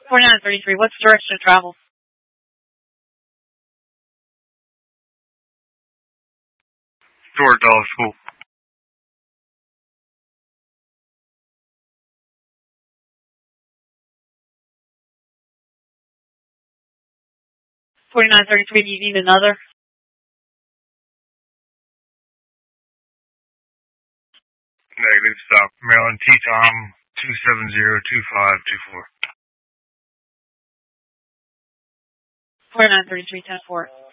4933, what's the direction of travel? Toward Dulles School. $49.33, do you need another? Negative, stop. Maryland T-Tom 2702524. 49.33, 10-4.